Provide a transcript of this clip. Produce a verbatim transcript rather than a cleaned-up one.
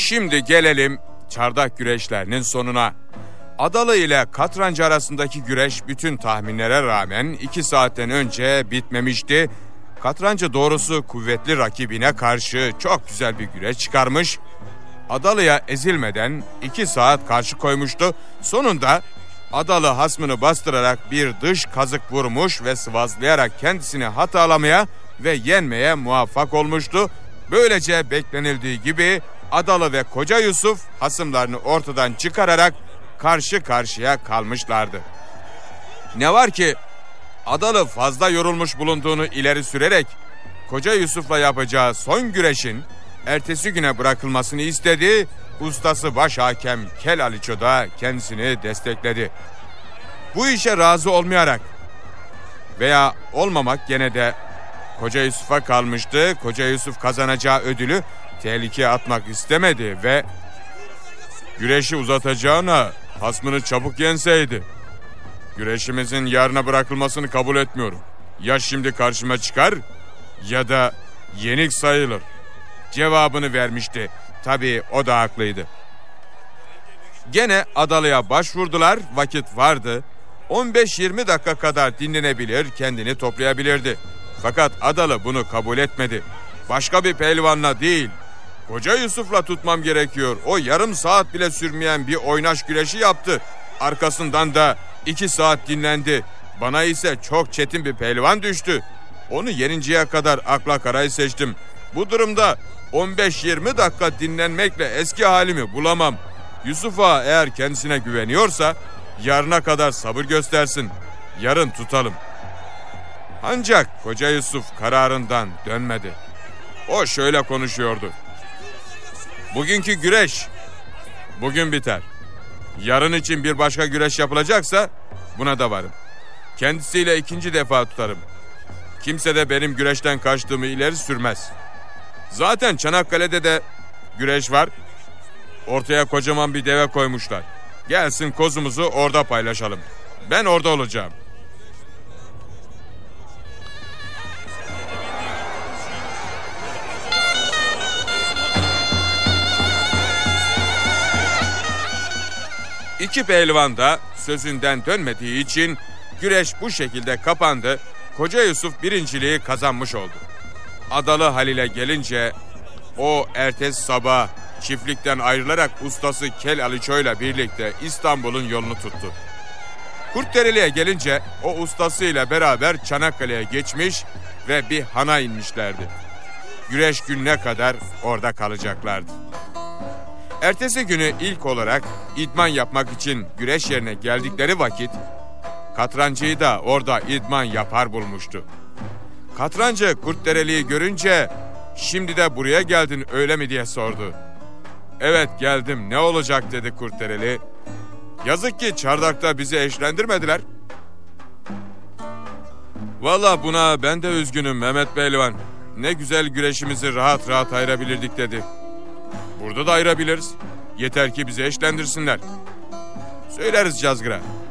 Şimdi gelelim çardak güreşlerinin sonuna. Adalı ile Katrancı arasındaki güreş bütün tahminlere rağmen iki saatten önce bitmemişti. Katrancı doğrusu kuvvetli rakibine karşı çok güzel bir güreş çıkarmış. Adalı'ya ezilmeden iki saat karşı koymuştu. Sonunda Adalı hasmını bastırarak bir dış kazık vurmuş ve sıvazlayarak kendisini hatalamaya ve yenmeye muvaffak olmuştu. Böylece beklenildiği gibi Adalı ve Koca Yusuf hasımlarını ortadan çıkararak karşı karşıya kalmışlardı. Ne var ki Adalı fazla yorulmuş bulunduğunu ileri sürerek Koca Yusuf'la yapacağı son güreşin ertesi güne bırakılmasını istedi. Ustası baş hakem Kel Aliço da kendisini destekledi. Bu işe razı olmayarak veya olmamak gene de Koca Yusuf'a kalmıştı. Koca Yusuf kazanacağı ödülü tehlikeye atmak istemedi ve güreşi uzatacağına hasmını çabuk yenseydi. Güreşimizin yarına bırakılmasını kabul etmiyorum. Ya şimdi karşıma çıkar ya da yenik sayılır cevabını vermişti. Tabii o da haklıydı. Gene Adalı'ya başvurdular. Vakit vardı. on beş yirmi dakika kadar dinlenebilir, kendini toplayabilirdi. Fakat Adalı bunu kabul etmedi. Başka bir pehlivanla değil, Koca Yusuf'la tutmam gerekiyor. O yarım saat bile sürmeyen bir oynaş güreşi yaptı. Arkasından da iki saat dinlendi. Bana ise çok çetin bir pehlivan düştü. Onu yeninceye kadar akla karayı seçtim. Bu durumda on beş yirmi dakika dinlenmekle eski halimi bulamam. Yusuf Ağa eğer kendisine güveniyorsa yarına kadar sabır göstersin. Yarın tutalım. Ancak Koca Yusuf kararından dönmedi. O şöyle konuşuyordu. Bugünkü güreş bugün biter. Yarın için bir başka güreş yapılacaksa buna da varım. Kendisiyle ikinci defa tutarım. Kimse de benim güreşten kaçtığımı ileri sürmez. Zaten Çanakkale'de de güreş var. Ortaya kocaman bir deve koymuşlar. Gelsin kozumuzu orada paylaşalım. Ben orada olacağım. İki pehlivan da sözünden dönmediği için güreş bu şekilde kapandı. Koca Yusuf birinciliği kazanmış oldu. Adalı Halil'e gelince o ertesi sabah çiftlikten ayrılarak ustası Kel Aliço ile birlikte İstanbul'un yolunu tuttu. Kurtdereli'ye gelince o ustasıyla beraber Çanakkale'ye geçmiş ve bir hana inmişlerdi. Güreş gününe kadar orada kalacaklardı. Ertesi günü ilk olarak idman yapmak için güreş yerine geldikleri vakit Katrancı'yı da orada idman yapar bulmuştu. Katrancı Kurtdereli'yi görünce "Şimdi de buraya geldin öyle mi?" diye sordu. "Evet geldim, ne olacak?" dedi Kurtdereli. "Yazık ki çardakta bizi eşlendirmediler." "Valla buna ben de üzgünüm Mehmet Pehlivan. Ne güzel güreşimizi rahat rahat ayırabilirdik" dedi. "Burada da ayırabiliriz. Yeter ki bizi eşlendirsinler." "Söyleriz Cazgır'a.